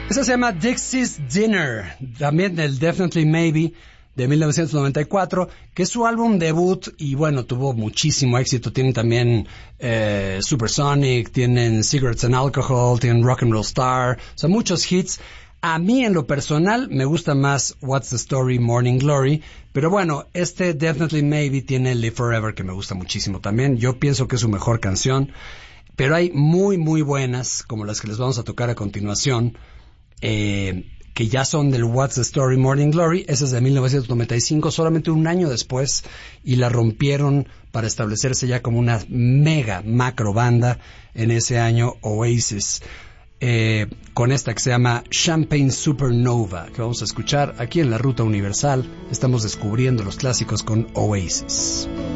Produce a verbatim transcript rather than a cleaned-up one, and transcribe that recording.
Esa se llama Dixie's Dinner, también del Definitely Maybe de mil novecientos noventa y cuatro, que es su álbum debut y bueno, tuvo muchísimo éxito. Tienen también eh, Supersonic, tienen Cigarettes and Alcohol, tienen Rock and Roll Star, o sea, muchos hits. A mí en lo personal me gusta más What's the Story, Morning Glory, pero bueno, este Definitely Maybe tiene Live Forever que me gusta muchísimo también. Yo pienso que es su mejor canción, pero hay muy muy buenas, como las que les vamos a tocar a continuación, eh, que ya son del What's the Story, Morning Glory. Esa es de mil novecientos noventa y cinco, solamente un año después, y la rompieron para establecerse ya como una mega macro banda en ese año, Oasis. Eh, con esta que se llama Champagne Supernova, que vamos a escuchar aquí en la Ruta Universal. Estamos descubriendo los clásicos con Oasis.